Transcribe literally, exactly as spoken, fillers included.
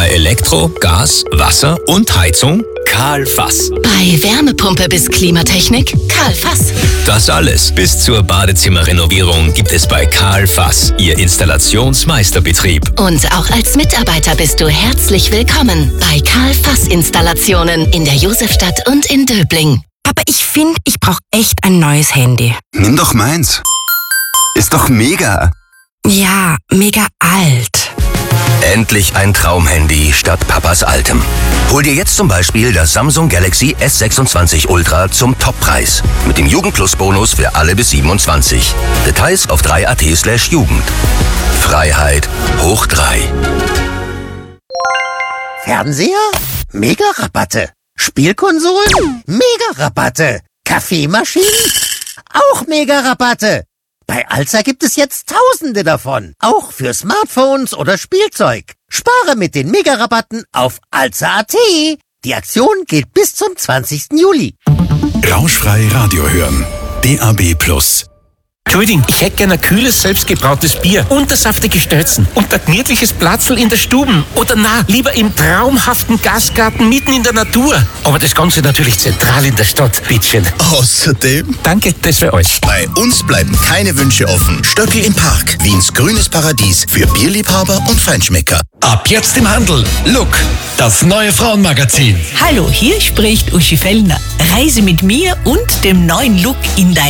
Bei Elektro, Gas, Wasser und Heizung Karl Fass. Bei Wärmepumpe bis Klimatechnik Karl Fass. Das alles bis zur Badezimmerrenovierung gibt es bei Karl Fass, Ihr Installationsmeisterbetrieb. Und auch als Mitarbeiter bist du herzlich willkommen bei Karl Fass Installationen in der Josefstadt und in Döbling. Aber ich finde, ich brauche echt ein neues Handy. Nimm doch meins. Ist doch mega. Ja, mega alt. Endlich ein Traumhandy statt Papas altem. Hol dir jetzt zum Beispiel das Samsung Galaxy S sechsundzwanzig Ultra zum Toppreis. Mit dem Jugend-Plus-Bonus für alle bis siebenundzwanzig. Details auf drei punkt at slash Jugend. Freiheit hoch drei. Fernseher? Mega-Rabatte. Spielkonsolen? Mega-Rabatte. Kaffeemaschinen? Auch Mega-Rabatte. Bei Alza gibt es jetzt Tausende davon. Auch für Smartphones oder Spielzeug. Spare mit den Mega-Rabatten auf alza punkt at. Die Aktion geht bis zum zwanzigsten Juli. Rauschfrei Radio hören. D A B Plus. Entschuldigung, ich hätte gerne ein kühles, selbstgebrautes Bier und das saftige Stelzen und ein gemütliches Platzl in der Stube. Oder na, lieber im traumhaften Gastgarten mitten in der Natur. Aber das Ganze natürlich zentral in der Stadt. Bittchen. Außerdem, Danke, das für euch. bei uns bleiben keine Wünsche offen. Stöckel im Park, Wiens grünes Paradies für Bierliebhaber und Feinschmecker. Ab jetzt im Handel. Look, das neue Frauenmagazin. Hallo, hier spricht Uschi Fellner. Reise mit mir und dem neuen Look in dein